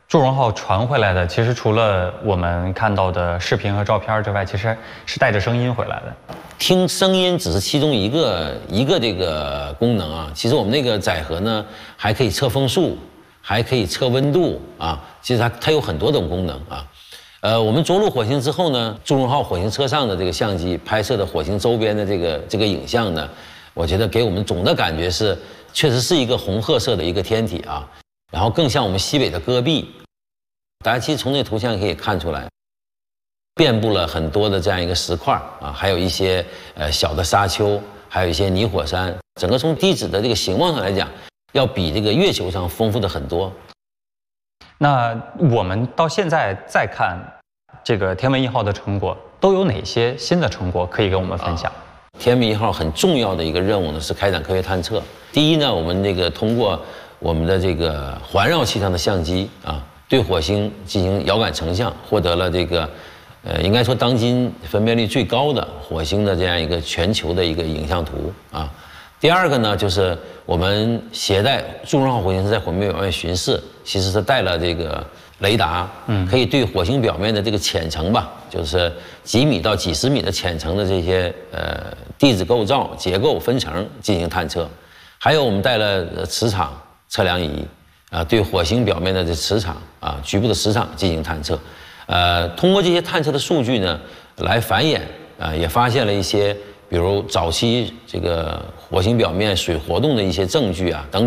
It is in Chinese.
祝融号传回来的，其实除了我们看到的视频和照片之外，其实是带着声音回来的。 听声音只是其中一个这个功能啊。其实我们那个载荷呢，还可以测风速，还可以测温度啊。其实它有很多种功能啊。我们着陆火星之后呢，祝融号火星车上的这个相机拍摄的火星周边的这个影像呢，我觉得给我们总的感觉是，确实是一个红褐色的一个天体啊。然后更像我们西北的戈壁，大家其实从这图像可以看出来，遍布了很多的这样一个石块啊，还有一些小的沙丘，还有一些泥火山。整个从地质的这个形状上来讲，要比这个月球上丰富的很多。 那我们到现在再看这个天文1号的成果，都有哪些新的成果可以跟我们分享？ 天文1号很重要的一个任务呢是开展科学探测。第一呢，我们这个通过我们的这个环绕器上的相机啊，对火星进行遥感成像，获得了这个应该说当今分辨率最高的火星的这样一个全球的一个影像图啊。第二个呢，就是我们携带祝融号火星是在火星表面巡视，其实是带了这个雷达，可以对火星表面的这个浅层吧，就是几米到几十米的浅层的这些地质构造、结构分层进行探测。还有我们带了磁场测量仪啊，对火星表面的这磁场啊，局部的磁场进行探测。通过这些探测的数据呢，来繁衍啊，也发现了一些，比如早期这个火星表面水活动的一些证据啊等等。